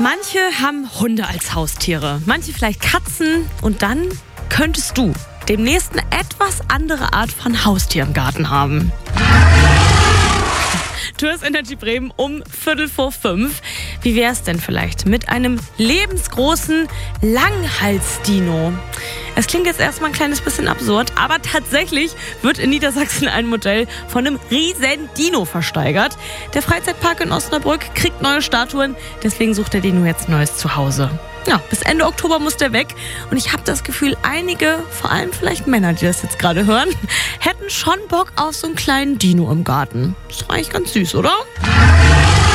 Manche haben Hunde als Haustiere, manche vielleicht Katzen und dann könntest du demnächst eine etwas andere Art von Haustier im Garten haben. Tours Energy Bremen um 4:45. Wie wär's denn vielleicht mit einem lebensgroßen Langhals-Dino? Es klingt jetzt erstmal ein kleines bisschen absurd, aber tatsächlich wird in Niedersachsen ein Modell von einem riesen Dino versteigert. Der Freizeitpark in Osnabrück kriegt neue Statuen, deswegen sucht der Dino jetzt ein neues Zuhause. Ja, bis Ende Oktober muss der weg und ich habe das Gefühl, einige, vor allem vielleicht Männer, die das jetzt gerade hören, hätten schon Bock auf so einen kleinen Dino im Garten. Ist doch eigentlich ganz süß, oder?